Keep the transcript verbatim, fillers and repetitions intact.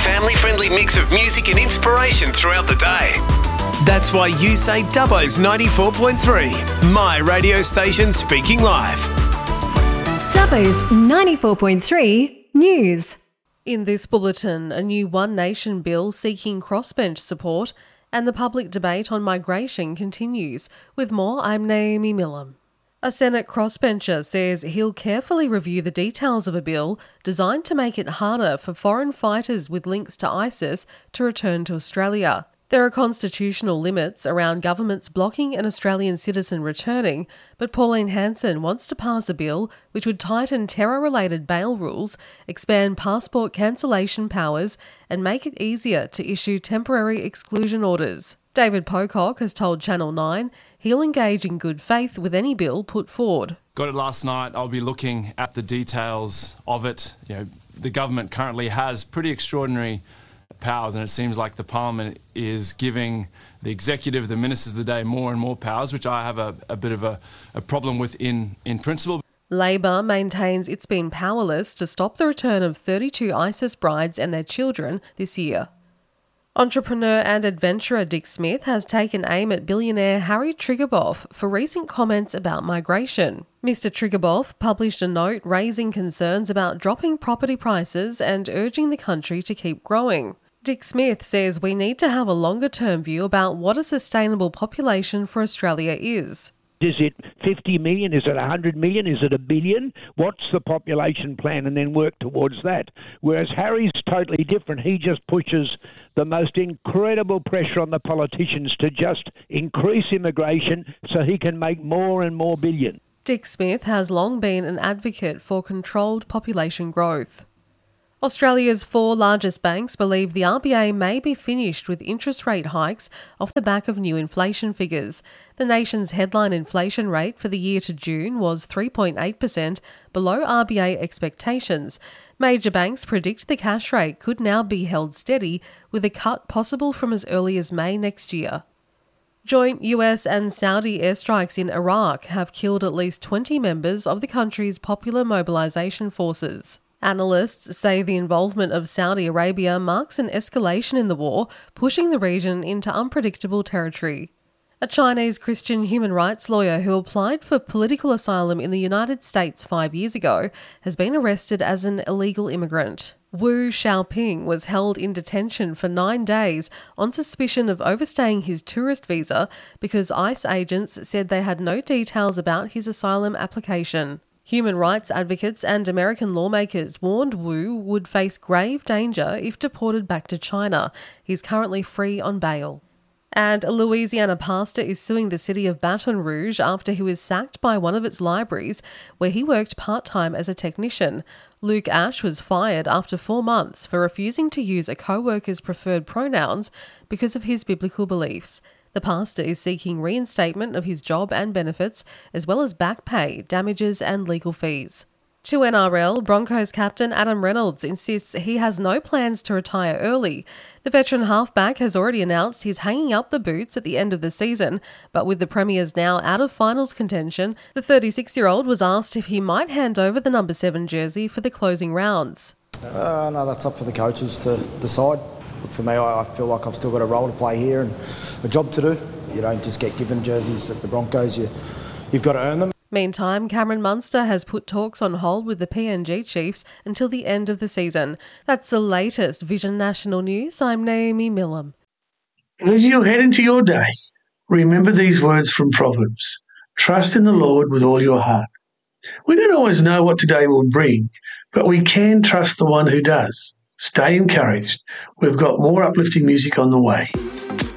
family-friendly mix of music and inspiration throughout the day. That's why you say Dubbo's ninety-four point three, my radio station speaking live. Dubbo's ninety-four point three News. In this bulletin, a new One Nation bill seeking crossbench support and the public debate on migration continues. With more, I'm Naomi Millam. A Senate crossbencher says he'll carefully review the details of a bill designed to make it harder for foreign fighters with links to ISIS to return to Australia. There are constitutional limits around governments blocking an Australian citizen returning, but Pauline Hanson wants to pass a bill which would tighten terror-related bail rules, expand passport cancellation powers, and make it easier to issue temporary exclusion orders. David Pocock has told Channel nine he'll engage in good faith with any bill put forward. Got it last night. I'll be looking at the details of it. You know, the government currently has pretty extraordinary powers, and it seems like the Parliament is giving the executive, the ministers of the day, more and more powers, which I have a, a bit of a, a problem with in, in principle. Labor maintains it's been powerless to stop the return of thirty-two ISIS brides and their children this year. Entrepreneur and adventurer Dick Smith has taken aim at billionaire Harry Triguboff for recent comments about migration. Mister Triguboff published a note raising concerns about dropping property prices and urging the country to keep growing. Dick Smith says we need to have a longer-term view about what a sustainable population for Australia is. Is it fifty million? Is it one hundred million? Is it a billion? What's the population plan? And then work towards that. Whereas Harry's totally different. He just pushes the most incredible pressure on the politicians to just increase immigration so he can make more and more billion. Dick Smith has long been an advocate for controlled population growth. Australia's four largest banks believe the R B A may be finished with interest rate hikes off the back of new inflation figures. The nation's headline inflation rate for the year to June was three point eight percent, below R B A expectations. Major banks predict the cash rate could now be held steady, with a cut possible from as early as May next year. Joint U S and Saudi airstrikes in Iraq have killed at least twenty members of the country's Popular Mobilisation Forces. Analysts say the involvement of Saudi Arabia marks an escalation in the war, pushing the region into unpredictable territory. A Chinese Christian human rights lawyer who applied for political asylum in the United States five years ago has been arrested as an illegal immigrant. Wu Xiaoping was held in detention for nine days on suspicion of overstaying his tourist visa because ICE agents said they had no details about his asylum application. Human rights advocates and American lawmakers warned Wu would face grave danger if deported back to China. He's currently free on bail. And a Louisiana pastor is suing the city of Baton Rouge after he was sacked by one of its libraries where he worked part-time as a technician. Luke Ash was fired after four months for refusing to use a co-worker's preferred pronouns because of his biblical beliefs. The pastor is seeking reinstatement of his job and benefits, as well as back pay, damages and legal fees. To N R L, Broncos captain Adam Reynolds insists he has no plans to retire early. The veteran halfback has already announced he's hanging up the boots at the end of the season, but with the Premiers now out of finals contention, the thirty-six-year-old was asked if he might hand over the number seven jersey for the closing rounds. Uh, no, that's up for the coaches to decide. Look, for me, I feel like I've still got a role to play here and a job to do. You don't just get given jerseys at the Broncos, you, you've got to earn them. Meantime, Cameron Munster has put talks on hold with the P N G Chiefs until the end of the season. That's the latest Vision National News. I'm Naomi Millam. As you head into your day, remember these words from Proverbs. Trust in the Lord with all your heart. We don't always know what today will bring, but we can trust the one who does. Stay encouraged. We've got more uplifting music on the way.